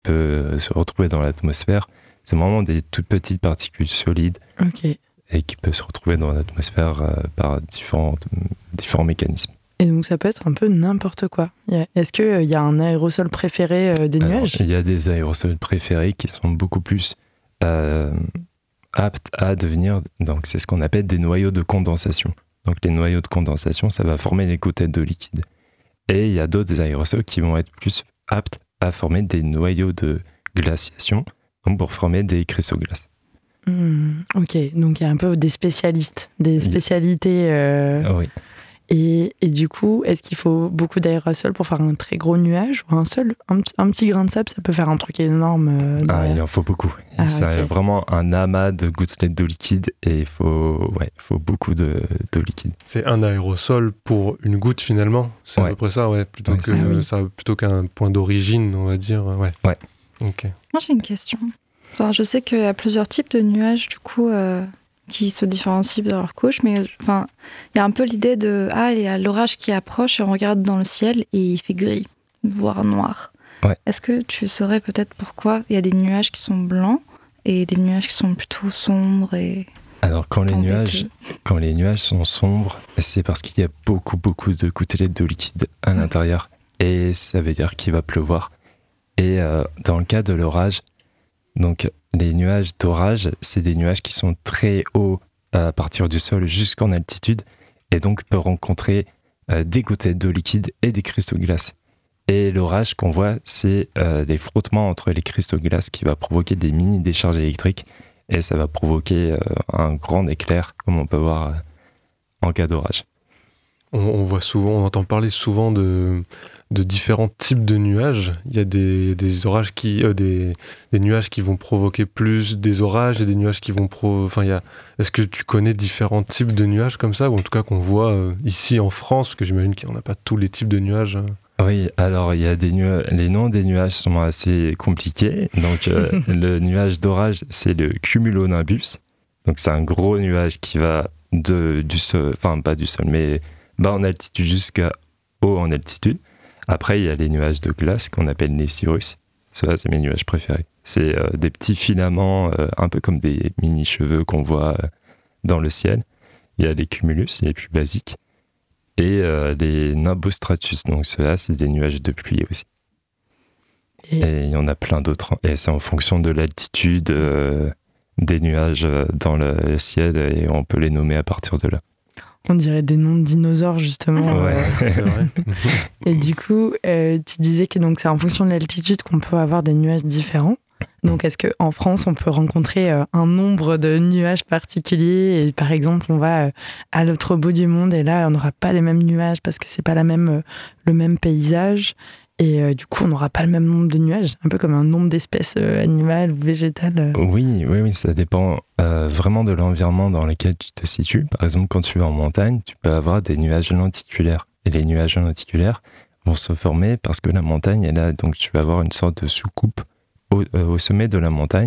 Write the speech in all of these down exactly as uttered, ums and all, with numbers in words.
peut se retrouver dans l'atmosphère. C'est vraiment des toutes petites particules solides okay. et qui peuvent se retrouver dans l'atmosphère euh, par différents, différents mécanismes. Et donc ça peut être un peu n'importe quoi. Est-ce qu'il euh, y a un aérosol préféré euh, des nuages ? Alors, il y a des aérosols préférés qui sont beaucoup plus euh, aptes à devenir, donc c'est ce qu'on appelle des noyaux de condensation. Donc les noyaux de condensation, ça va former les gouttelettes d'eau liquide. Et il y a d'autres aérosols qui vont être plus aptes à former des noyaux de glaciation, donc pour former des cristaux de glace. Mmh, ok, donc il y a un peu des spécialistes, des spécialités. Euh... Ah oui. Et, et du coup, est-ce qu'il faut beaucoup d'aérosols pour faire un très gros nuage ou un seul, un, un petit grain de sable, ça peut faire un truc énorme euh, Ah, il en faut beaucoup. Ah, c'est okay. vraiment un amas de gouttelettes d'eau liquide et il faut, ouais, il faut beaucoup de, d'eau liquide. C'est un aérosol pour une goutte finalement. C'est ouais. à peu près ça, ouais, plutôt, ouais, que, ça, oui. ça, plutôt qu'un point d'origine, on va dire. Ouais. ouais. Ok. Moi, j'ai une question. Enfin, je sais qu'il y a plusieurs types de nuages, du coup. Euh... qui se différencient de leur couche, mais enfin, il y a un peu l'idée de ah, il y a l'orage qui approche et on regarde dans le ciel et il fait gris, voire noir. Ouais. Est-ce que tu saurais peut-être pourquoi il y a des nuages qui sont blancs et des nuages qui sont plutôt sombres et Alors quand les nuages, quand les nuages sont sombres, c'est parce qu'il y a beaucoup beaucoup de gouttelettes d'eau liquide à ouais. l'intérieur et ça veut dire qu'il va pleuvoir. Et euh, dans le cas de l'orage, donc les nuages d'orage, c'est des nuages qui sont très hauts à partir du sol jusqu'en altitude et donc peuvent rencontrer euh, des gouttelettes d'eau liquide et des cristaux de glace. Et l'orage qu'on voit, c'est euh, des frottements entre les cristaux de glace qui va provoquer des mini décharges électriques et ça va provoquer euh, un grand éclair comme on peut voir euh, en cas d'orage. On, on voit souvent, on entend parler souvent de de différents types de nuages. Il y a des, des orages qui, euh, des, des nuages qui vont provoquer plus des orages et des nuages qui vont pro. Enfin, il y a. Est-ce que tu connais différents types de nuages comme ça, ou en tout cas qu'on voit euh, ici en France, parce que j'imagine qu'on n'a pas tous les types de nuages. Hein. Oui, alors il y a des nuages. Les noms des nuages sont assez compliqués. Donc euh, le nuage d'orage, c'est le cumulonimbus. Donc c'est un gros nuage qui va de du sol, enfin pas du sol, mais bas en altitude jusqu'à haut en altitude. Après, il y a les nuages de glace qu'on appelle les cirrus. Ceux-là, c'est mes nuages préférés. C'est euh, des petits filaments, euh, un peu comme des mini-cheveux qu'on voit euh, dans le ciel. Il y a les cumulus, les plus basiques. Et euh, les nimbostratus. Donc, ceux-là, c'est des nuages de pluie aussi. Et, et il y en a plein d'autres. Et c'est en fonction de l'altitude euh, des nuages dans le ciel. Et on peut les nommer à partir de là. On dirait des noms de dinosaures, justement. Ouais, euh. c'est vrai. Et du coup, euh, tu disais que donc, c'est en fonction de l'altitude qu'on peut avoir des nuages différents. Donc, est-ce qu'en France, on peut rencontrer euh, un nombre de nuages particuliers et par exemple, on va euh, à l'autre bout du monde et là, on n'aura pas les mêmes nuages parce que c'est pas la même, euh, le même paysage. Et euh, du coup, on n'aura pas le même nombre de nuages, un peu comme un nombre d'espèces euh, animales ou végétales. Euh. Oui, oui, oui, ça dépend euh, vraiment de l'environnement dans lequel tu te situes. Par exemple, quand tu vas en montagne, tu peux avoir des nuages lenticulaires. Et les nuages lenticulaires vont se former parce que la montagne est là. Donc, tu vas avoir une sorte de soucoupe au, euh, au sommet de la montagne.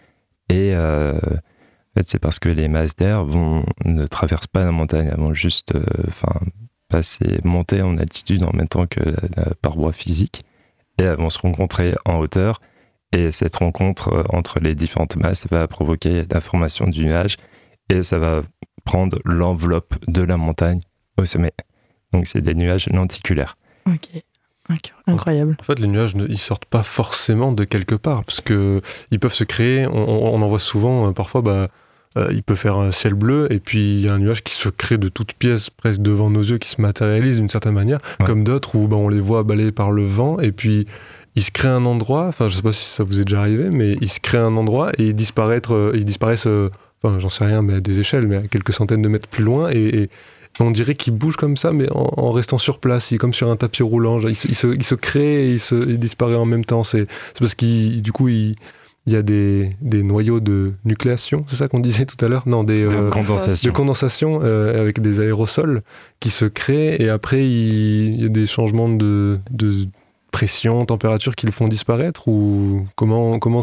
Et euh, en fait, c'est parce que les masses d'air vont, ne traversent pas la montagne, elles vont juste... Enfin. Euh, passer, monter en altitude en même temps que la, la paroi physique et elles vont se rencontrer en hauteur et cette rencontre entre les différentes masses va provoquer la formation du nuage et ça va prendre l'enveloppe de la montagne au sommet. Donc c'est des nuages lenticulaires. Ok, incroyable. En fait, les nuages, ils sortent pas forcément de quelque part parce que ils peuvent se créer, on, on en voit souvent, parfois, bah, Euh, il peut faire un ciel bleu et puis il y a un nuage qui se crée de toutes pièces presque devant nos yeux, qui se matérialise d'une certaine manière, ouais. Comme d'autres où bah, on les voit balayés par le vent et puis il se crée un endroit, enfin je sais pas si ça vous est déjà arrivé, mais il se crée un endroit et ils disparaissent, euh, ils disparaissent euh, enfin j'en sais rien, mais à des échelles, mais à quelques centaines de mètres plus loin et, et on dirait qu'ils bougent comme ça, mais en, en restant sur place, il, comme sur un tapis roulant, il se, il se, il se crée et il, se, il disparaît en même temps, c'est, c'est parce qu'il du coup il Il y a des, des noyaux de nucléation, c'est ça qu'on disait tout à l'heure ? Non, des, de euh, condensation, de condensation euh, avec des aérosols qui se créent et après il, il y a des changements de, de pression, température qui le font disparaître ou comment, comment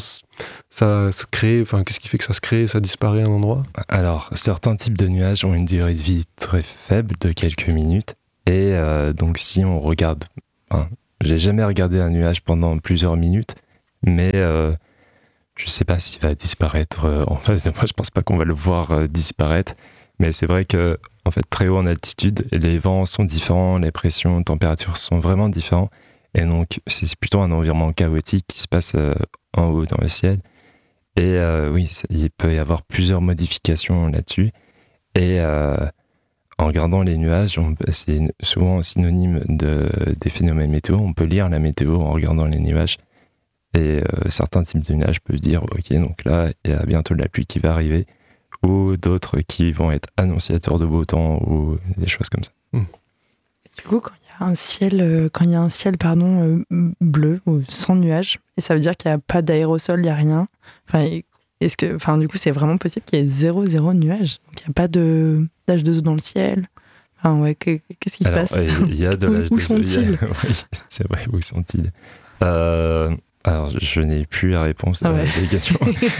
ça se crée, enfin qu'est-ce qui fait que ça se crée et ça disparaît à un endroit ? Alors, certains types de nuages ont une durée de vie très faible de quelques minutes et euh, donc si on regarde, enfin, j'ai jamais regardé un nuage pendant plusieurs minutes. mais euh, je ne sais pas s'il va disparaître euh, en face de moi. Je pense pas qu'on va le voir euh, disparaître, mais c'est vrai que en fait, très haut en altitude, les vents sont différents, les pressions, les températures sont vraiment différents, et donc c'est plutôt un environnement chaotique qui se passe euh, en haut dans le ciel. Et euh, oui, il peut y avoir plusieurs modifications là-dessus. Et euh, en regardant les nuages, on, c'est souvent synonyme de, des phénomènes météo. On peut lire la météo en regardant les nuages. Et euh, certains types de nuages peuvent dire, ok, donc là, il y a bientôt de la pluie qui va arriver. Ou d'autres qui vont être annonciateurs de beau temps ou des choses comme ça. Mmh. Du coup, quand il y a un ciel, euh, quand il y a un ciel pardon, euh, bleu ou sans nuages, et ça veut dire qu'il n'y a pas d'aérosol, il n'y a rien. Enfin, est-ce que, enfin, du coup, c'est vraiment possible qu'il y ait zéro, zéro nuage. Donc, il n'y a pas de d'âge d'oiseau dans le ciel. Enfin, ouais, que, qu'est-ce qui alors, se passe il y a de l'âge Où, où d'oiseau. sont-ils Oui, c'est vrai, où sont-ils euh, Alors, je n'ai plus la réponse à ah ouais. cette question.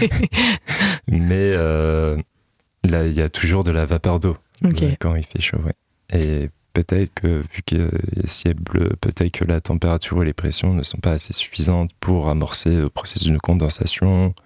Mais euh, là, il y a toujours de la vapeur d'eau okay. quand il fait chaud. Ouais. Et peut-être que, vu que le ciel bleu, peut-être que la température et les pressions ne sont pas assez suffisantes pour amorcer le processus de condensation.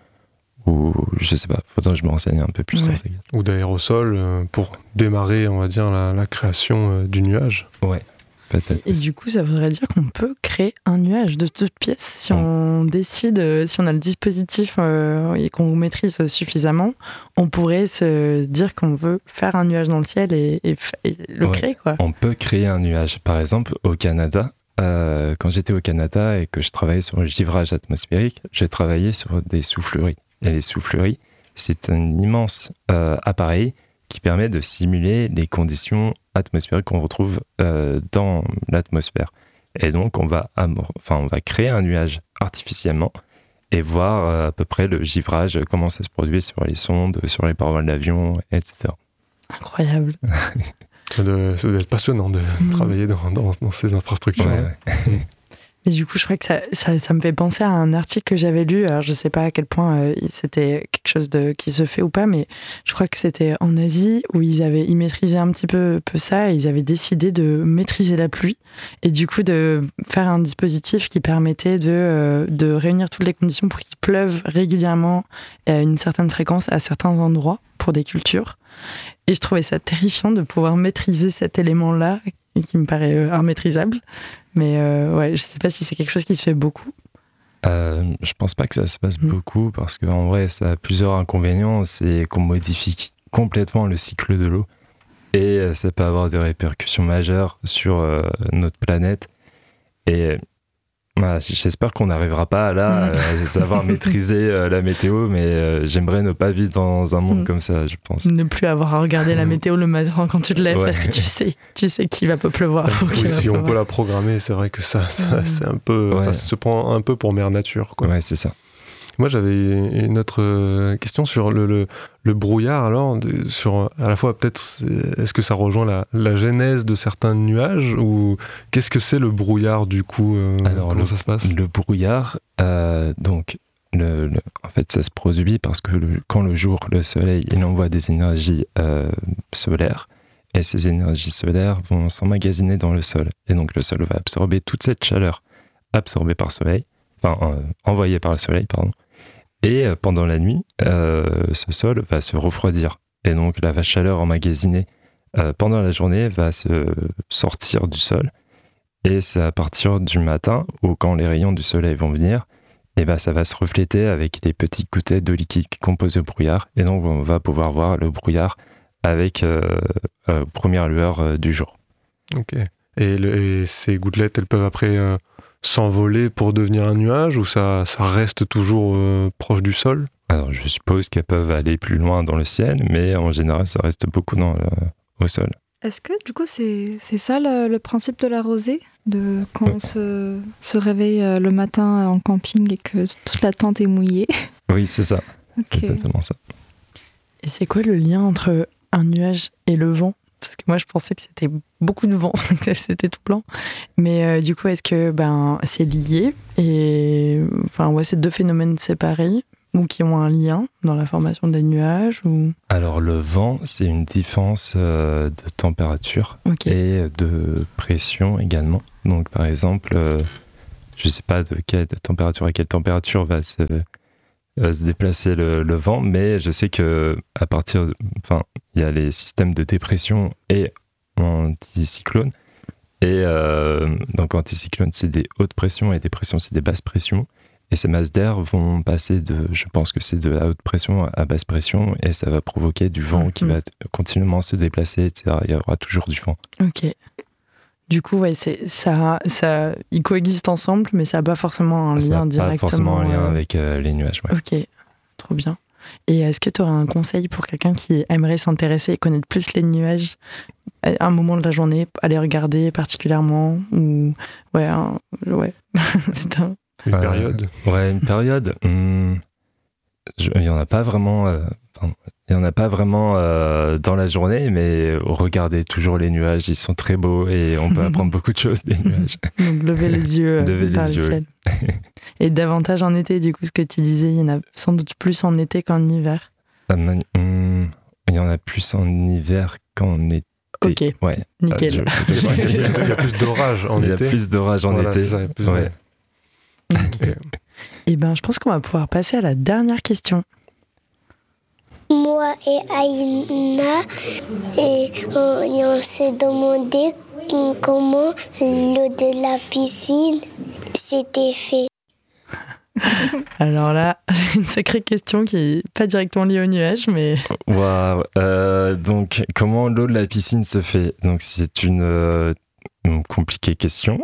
Ou je sais pas, faudrait que je me renseigne un peu plus ouais. sur ça. Ou d'aérosol euh, pour démarrer, on va dire, la, la création euh, du nuage. Ouais, peut-être. Et aussi. du coup, ça voudrait dire qu'on peut créer un nuage de toutes pièces si on décide, euh, si on a le dispositif euh, et qu'on maîtrise suffisamment, on pourrait se dire qu'on veut faire un nuage dans le ciel et, et, et le ouais. créer, quoi. On peut créer un nuage. Par exemple, au Canada, euh, quand j'étais au Canada et que je travaillais sur le givrage atmosphérique, j'ai travaillé sur des souffleries. Et les souffleries, c'est un immense euh, appareil qui permet de simuler les conditions atmosphériques qu'on retrouve euh, dans l'atmosphère. Et donc, on va, amor- enfin, on va créer un nuage artificiellement et voir euh, à peu près le givrage, comment ça se produit sur les sondes, sur les parois de l'avion, et cetera. Incroyable. Ça doit, ça doit être passionnant de mmh. travailler dans, dans, dans ces infrastructures. Ouais, ouais. Et du coup, je crois que ça, ça, ça me fait penser à un article que j'avais lu. Alors, je ne sais pas à quel point euh, c'était quelque chose de, qui se fait ou pas, mais je crois que c'était en Asie où ils avaient ils maîtrisaient un petit peu, peu ça et ils avaient décidé de maîtriser la pluie et du coup de faire un dispositif qui permettait de, euh, de réunir toutes les conditions pour qu'il pleuve régulièrement à une certaine fréquence à certains endroits pour des cultures. Et je trouvais ça terrifiant de pouvoir maîtriser cet élément-là qui me paraît euh, immaîtrisable. Mais euh, ouais, je sais pas si c'est quelque chose qui se fait beaucoup. Euh, je pense pas que ça se passe mmh. beaucoup parce qu'en vrai, ça a plusieurs inconvénients. C'est qu'on modifie complètement le cycle de l'eau et ça peut avoir des répercussions majeures sur euh, notre planète. Et bah, j'espère qu'on n'arrivera pas là à savoir maîtriser euh, la météo, mais euh, j'aimerais ne pas vivre dans un monde mmh. comme ça, je pense. Ne plus avoir à regarder la météo le matin quand tu te lèves ouais. parce que tu sais, tu sais qu'il va pas pleuvoir. Oui, si on pleuvoir. peut la programmer, c'est vrai que ça, ça mmh. c'est un peu, ouais. ça se prend un peu pour mère nature, quoi. Ouais, c'est ça. Moi, j'avais une autre question sur le, le, le brouillard. Alors, de, sur à la fois peut-être, est-ce que ça rejoint la, la genèse de certains nuages ou qu'est-ce que c'est le brouillard du coup euh, Alors, comment le, ça se passe ? Le brouillard, euh, donc, le, le, en fait, ça se produit parce que le, quand le jour, le soleil, il envoie des énergies euh, solaires et ces énergies solaires vont s'emmagasiner dans le sol et donc le sol va absorber toute cette chaleur absorbée par le soleil, enfin euh, envoyée par le soleil, pardon. Et pendant la nuit, euh, ce sol va se refroidir. Et donc la chaleur emmagasinée euh, pendant la journée va se sortir du sol. Et c'est à partir du matin, où quand les rayons du soleil vont venir, et ben ça va se refléter avec les petites gouttelettes d'eau liquide qui composent le brouillard. Et donc on va pouvoir voir le brouillard avec euh, euh, première lueur euh, du jour. Ok. Et, le, et ces gouttelettes, elles peuvent après... Euh... s'envoler pour devenir un nuage ou ça, ça reste toujours euh, proche du sol ? Alors je suppose qu'elles peuvent aller plus loin dans le ciel, mais en général ça reste beaucoup dans le, au sol. Est-ce que du coup c'est, c'est ça le, le principe de la rosée ? De quand oui. on se, se réveille le matin en camping et que toute la tente est mouillée ? Oui, c'est ça. Okay. C'est exactement ça. Et c'est quoi le lien entre un nuage et le vent ? Parce que moi, je pensais que c'était beaucoup de vent, c'était tout blanc. Mais euh, du coup, est-ce que ben, c'est lié et enfin, ouais, c'est deux phénomènes séparés ou qui ont un lien dans la formation des nuages ou... Alors, le vent, c'est une différence euh, de température okay. et de pression également. Donc, par exemple, euh, je sais pas de quelle température à quelle température va se, va se déplacer le, le vent, mais je sais que à partir, de, enfin, il y a les systèmes de dépression et anticyclone. Et euh, donc anticyclone, c'est des hautes pressions et dépression, c'est des basses pressions. Et ces masses d'air vont passer de, je pense que c'est de la haute pression à basse pression, et ça va provoquer du vent mmh. qui va continuellement se déplacer, et cetera. Il y aura toujours du vent. Ok. Du coup, ouais, c'est, ça, ça, ils coexistent ensemble, mais ça n'a pas forcément un ça lien n'a directement. Pas forcément un lien euh... avec euh, les nuages. Ouais. Ok, trop bien. Et est-ce que tu aurais un conseil pour quelqu'un qui aimerait s'intéresser et connaître plus les nuages à un moment de la journée, aller regarder particulièrement ou ouais, un... ouais. c'est un... Une euh, période. Ouais, une période. Hum, je, il y en a pas vraiment. Euh, pardon, il y en a pas vraiment euh, dans la journée, mais regardez toujours les nuages, ils sont très beaux et on peut apprendre beaucoup de choses des nuages. Donc lever les yeux lever vers les le yeux. ciel. Et davantage en été, du coup, ce que tu disais, il y en a sans doute plus en été qu'en hiver. Hum, hum, il y en a plus en hiver qu'en été. Ok, ouais. nickel. Euh, je, je, il, y a, il y a plus d'orage en il été. Il y a plus d'orage en voilà, été. Ça, plus ouais. Okay. Et ben, je pense qu'on va pouvoir passer à la dernière question. Moi et Aïna, et on, et on s'est demandé comment l'eau de la piscine s'était fait. Alors là, une sacrée question qui n'est pas directement liée aux nuages, mais... Waouh. Euh, donc, comment l'eau de la piscine se fait ? Donc, c'est une, euh, une compliquée question.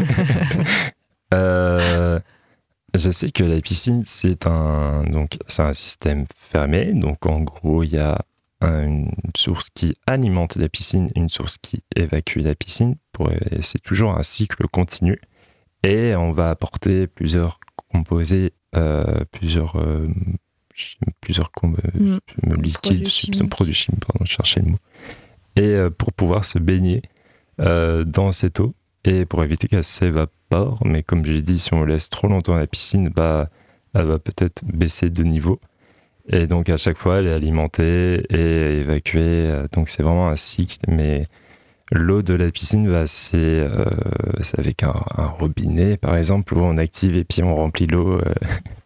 euh, je sais que la piscine, c'est un, donc, c'est un système fermé. Donc, en gros, il y a un, une source qui alimente la piscine, une source qui évacue la piscine. Pour, c'est toujours un cycle continu. Et on va apporter plusieurs composés, euh, plusieurs, euh, plusieurs com- mmh. liquides, substances, produits chimiques, pardon, je cherchais le mot, et euh, pour pouvoir se baigner euh, dans cette eau et pour éviter qu'elle s'évapore. Mais comme je l'ai dit, si on laisse trop longtemps la piscine, bah, elle va peut-être baisser de niveau. Et donc à chaque fois, elle est alimentée et évacuée. Donc c'est vraiment un cycle, mais l'eau de la piscine, bah, c'est, euh, c'est avec un, un robinet, par exemple, où on active et puis on remplit l'eau. Euh.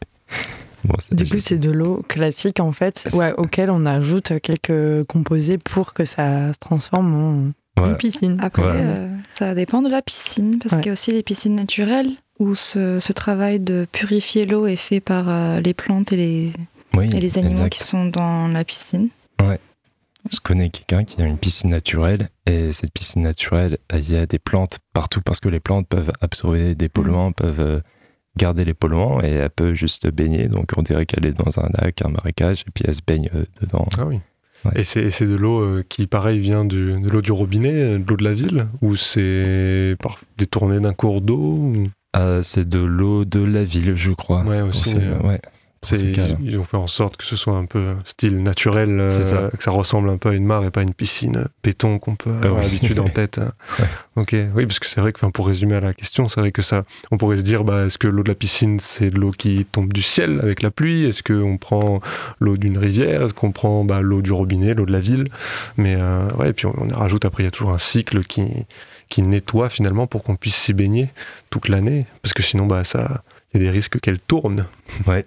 Bon, du coup, c'est de l'eau classique, en fait, ouais, auquel on ajoute quelques composés pour que ça se transforme en ouais. une piscine. Après, ouais. euh, ça dépend de la piscine, parce ouais. qu'il y a aussi les piscines naturelles, où ce, ce travail de purifier l'eau est fait par euh, les plantes et les, oui, et les animaux exact. qui sont dans la piscine. Ouais. Je connais quelqu'un qui a une piscine naturelle, et cette piscine naturelle, il y a des plantes partout parce que les plantes peuvent absorber des polluants, mmh. peuvent garder les polluants, et elle peut juste baigner. Donc on dirait qu'elle est dans un lac, un marécage, et puis elle se baigne dedans. Ah oui. Ouais. Et, c'est, et c'est de l'eau euh, qui, pareil, vient du, de l'eau du robinet, de l'eau de la ville, ou c'est par, détourné d'un cours d'eau ou... euh, C'est de l'eau de la ville, je crois. Ouais, aussi. C'est, euh, ouais. C'est, ils, ils ont fait en sorte que ce soit un peu style naturel, euh, ça. que ça ressemble un peu à une mare et pas une piscine béton qu'on peut avoir ah oui. l'habitude en tête. Ouais. Ok, oui, parce que c'est vrai que, pour résumer à la question, c'est vrai que ça, on pourrait se dire, bah, est-ce que l'eau de la piscine, c'est de l'eau qui tombe du ciel avec la pluie ? Est-ce qu'on prend l'eau d'une rivière ? Est-ce qu'on prend bah, l'eau du robinet, l'eau de la ville ? Mais euh, ouais, et puis on, on rajoute après, il y a toujours un cycle qui, qui nettoie finalement pour qu'on puisse s'y baigner toute l'année, parce que sinon, bah, ça... il y a des risques qu'elle tourne. Ouais.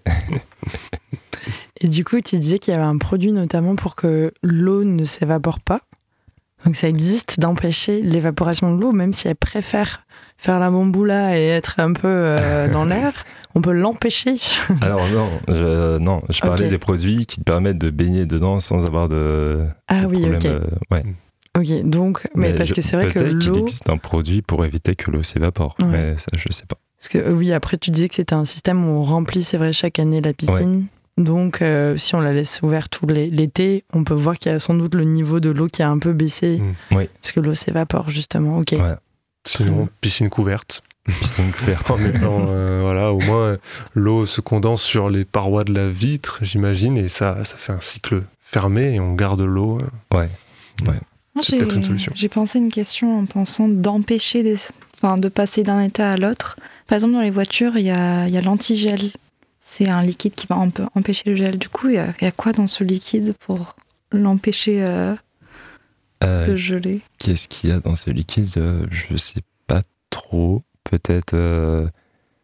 Et du coup, tu disais qu'il y avait un produit notamment pour que l'eau ne s'évapore pas. Donc ça existe d'empêcher l'évaporation de l'eau, même si elle préfère faire la bamboula et être un peu euh, dans l'air, on peut l'empêcher. Alors non, je, non, je parlais okay. des produits qui te permettent de baigner dedans sans avoir de, ah de oui, problème. ok. Euh, ouais. Ok, donc, mais, mais parce je, que c'est vrai que peut-être l'eau... qu'il existe un produit pour éviter que l'eau s'évapore, ouais. mais ça, je sais pas. Parce que euh, oui, après tu disais que c'était un système où on remplit, c'est vrai, chaque année la piscine. Ouais. Donc euh, si on la laisse ouverte tout l'été, on peut voir qu'il y a sans doute le niveau de l'eau qui a un peu baissé. Mmh. Oui. Parce que l'eau s'évapore justement, ok. Ouais. Sinon, piscine couverte. Piscine couverte. En mettant, euh, voilà, au moins l'eau se condense sur les parois de la vitre, j'imagine, et ça, ça fait un cycle fermé et on garde l'eau. Ouais. Ouais. Moi, c'est j'ai, peut-être une solution. J'ai pensé une question en pensant d'empêcher des... Enfin, de passer d'un état à l'autre. Par exemple, dans les voitures, il y a, y a l'antigel. C'est un liquide qui va un peu empêcher le gel. Du coup, il y, y a quoi dans ce liquide pour l'empêcher euh, euh, de geler ? Qu'est-ce qu'il y a dans ce liquide ? Je sais pas trop. Peut-être... Euh...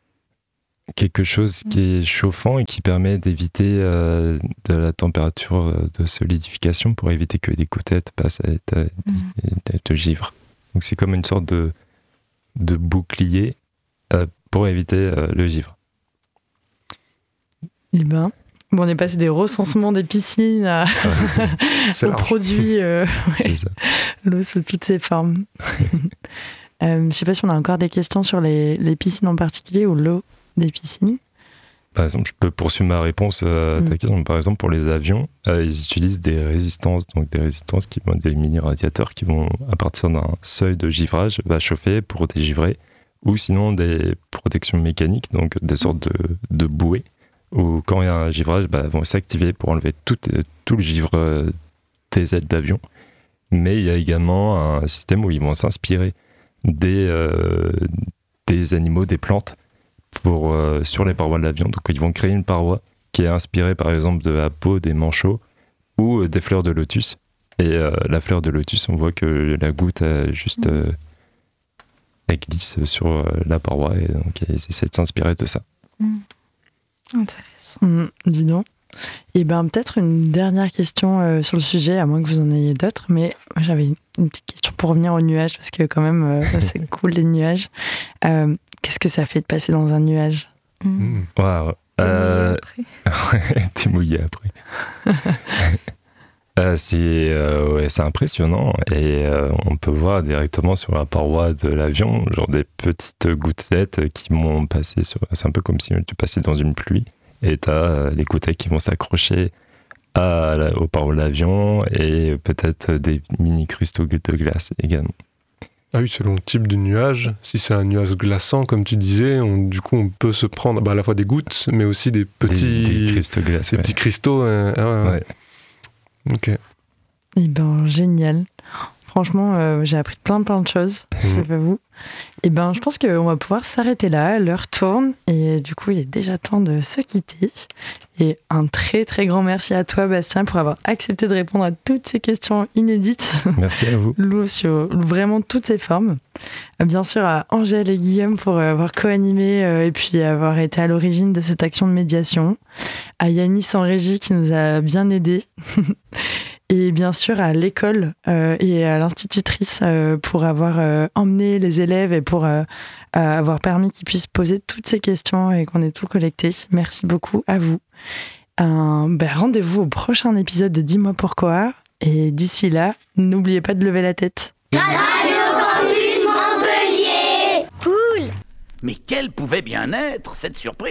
quelque chose qui est chauffant et qui permet d'éviter euh, de la température de solidification pour éviter que les gouttelettes passent à être, mmh. et te givrent. Donc c'est comme une sorte de, de bouclier euh, pour éviter euh, le givre. Eh ben, bon, on est passé des recensements des piscines à aux produits, euh, ouais, l'eau sous toutes ses formes. euh, je ne sais pas si on a encore des questions sur les, les piscines en particulier ou l'eau des piscines. Par exemple, je peux poursuivre ma réponse à ta mmh. question. Par exemple, pour les avions, euh, ils utilisent des résistances, donc des résistances qui vont des mini-radiateurs qui vont, à partir d'un seuil de givrage, va chauffer pour dégivrer, ou sinon des protections mécaniques, donc des sortes de, de bouées, où quand il y a un givrage, bah, vont s'activer pour enlever tout, tout le givre des ailes d'avion. Mais il y a également un système où ils vont s'inspirer des, euh, des animaux, des plantes, pour, euh, sur les parois de l'avion. Donc ils vont créer une paroi qui est inspirée par exemple de la peau des manchots ou euh, des fleurs de lotus. Et euh, la fleur de lotus, on voit que la goutte euh, juste euh, elle glisse sur euh, la paroi et donc ils essaient de s'inspirer de ça. Mmh. Intéressant. Mmh, dis donc. Et ben peut-être une dernière question euh, sur le sujet, à moins que vous en ayez d'autres, mais j'avais une, une petite question pour revenir aux nuages, parce que quand même euh, c'est cool les nuages. Euh, Qu'est-ce que ça fait de passer dans un nuage ? Mmh. Wow. Euh... T'es mouillé après. euh, c'est, euh, ouais, c'est impressionnant et euh, on peut voir directement sur la paroi de l'avion genre des petites gouttelettes qui vont passer sur... C'est un peu comme si tu passais dans une pluie et t'as euh, les gouttelettes qui vont s'accrocher à la, aux parois de l'avion et peut-être des mini cristaux de glace également. Ah oui, selon le type de nuage, si c'est un nuage glaçant, comme tu disais, on, du coup, on peut se prendre bah, à la fois des gouttes, mais aussi des petits, des, des cristaux glaces, des ouais. petits cristaux. Euh, ah ouais, ouais. Ok. Eh ben, génial. Franchement, euh, j'ai appris plein, plein de choses. Je sais pas vous. Eh ben, je pense qu'on va pouvoir s'arrêter là. L'heure tourne et du coup, il est déjà temps de se quitter. Et un très, très grand merci à toi, Bastien, pour avoir accepté de répondre à toutes ces questions inédites. Merci à vous. L'eau sur vraiment toutes ses formes. Bien sûr, à Angèle et Guillaume pour avoir co-animé euh, et puis avoir été à l'origine de cette action de médiation. À Yanis en régie qui nous a bien aidés. Et bien sûr à l'école euh, et à l'institutrice euh, pour avoir euh, emmené les élèves et pour euh, avoir permis qu'ils puissent poser toutes ces questions et qu'on ait tout collecté. Merci beaucoup à vous. Un, ben, rendez-vous au prochain épisode de Dis-moi pourquoi. Et d'ici là, n'oubliez pas de lever la tête. Radio Campus Montpellier. Cool. Mais quelle pouvait bien être cette surprise ?